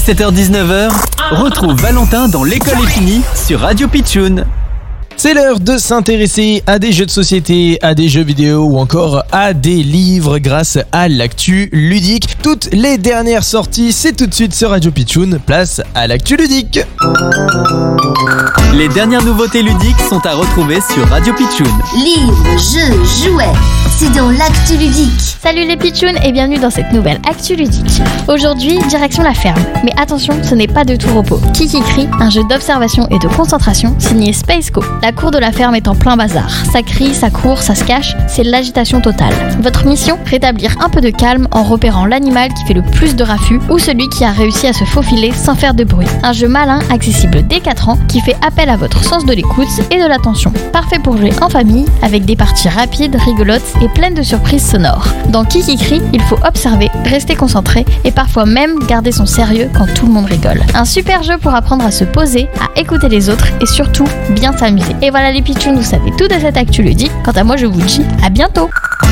17h-19h, retrouve Valentin dans l'école est finie sur Radio Pitchoun. C'est l'heure de s'intéresser à des jeux de société, à des jeux vidéo ou encore à des livres grâce à l'actu ludique. Toutes les dernières sorties, c'est tout de suite sur Radio Pitchoun. Place à l'actu ludique. Les dernières nouveautés ludiques sont à retrouver sur Radio Pitchoun. Livres, jeux, jouets, c'est dans l'actu ludique. Salut les Pitchouns et bienvenue dans cette nouvelle actu ludique. Aujourd'hui, direction la ferme. Mais attention, ce n'est pas de tout repos. Kikikri, un jeu d'observation et de concentration signé Spaceco. La cour de la ferme est en plein bazar. Ça crie, ça court, ça se cache, c'est l'agitation totale. Votre mission, rétablir un peu de calme en repérant l'animal qui fait le plus de raffus ou celui qui a réussi à se faufiler sans faire de bruit. Un jeu malin, accessible dès 4 ans, qui fait appel à votre sens de l'écoute et de l'attention. Parfait pour jouer en famille, avec des parties rapides, rigolotes et pleines de surprises sonores. Dans Kikikri, il faut observer, rester concentré et parfois même garder son sérieux quand tout le monde rigole. Un super jeu pour apprendre à se poser, à écouter les autres et surtout bien s'amuser. Et voilà les Pitchouns, vous savez tout de cette actu ludique. Quant à moi, je vous dis à bientôt.